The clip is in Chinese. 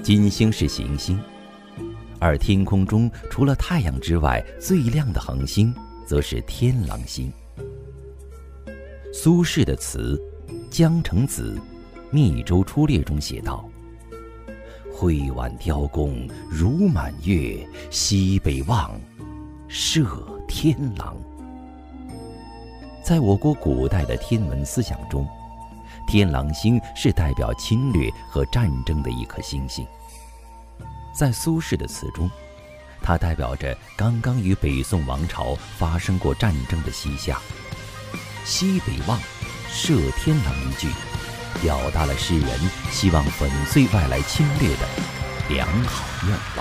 金星是行星，而天空中除了太阳之外最亮的恒星则是天狼星。苏轼的词《江城子·密州出猎》中写道：挥挽雕弓如满月，西北望，射天狼。在我国古代的天文思想中，天狼星是代表侵略和战争的一颗星星。在苏轼的词中，它代表着刚刚与北宋王朝发生过战争的西夏。西北望，射天狼一句，表达了诗人希望粉碎外来侵略的良好愿望。